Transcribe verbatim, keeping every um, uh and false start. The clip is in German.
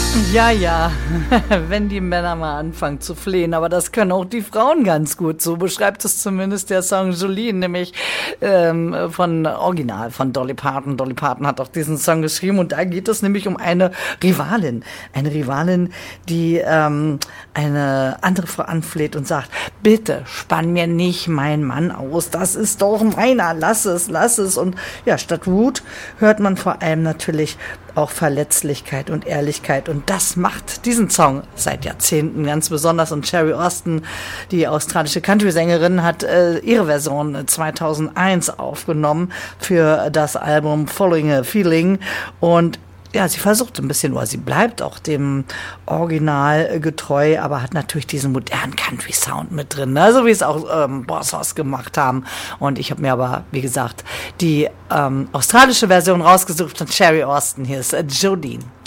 Ja, ja, wenn die Männer mal anfangen zu flehen, aber das können auch die Frauen ganz gut. So beschreibt es zumindest der Song Jolene, nämlich ähm, von Original von Dolly Parton. Dolly Parton hat auch diesen Song geschrieben und da geht es nämlich um eine Rivalin. Eine Rivalin, die ähm, eine andere Frau anfleht und sagt, bitte spann mir nicht meinen Mann aus, das ist doch meiner, lass es, lass es. Und ja, statt Wut hört man vor allem natürlich auch Verletzlichkeit und Ehrlichkeit. Und das macht diesen Song seit Jahrzehnten ganz besonders. Und Sherry Austin, die australische Country-Sängerin, hat äh, ihre Version zweitausendeins aufgenommen für das Album Following a Feeling. Und ja, sie versucht ein bisschen, oder sie bleibt auch dem Original getreu, aber hat natürlich diesen modernen Country-Sound mit drin, ne? So wie es auch ähm, Boss Hoss gemacht haben. Und ich habe mir aber, wie gesagt, die ähm, australische Version rausgesucht von Sherry Austin. Hier ist äh, Jolene.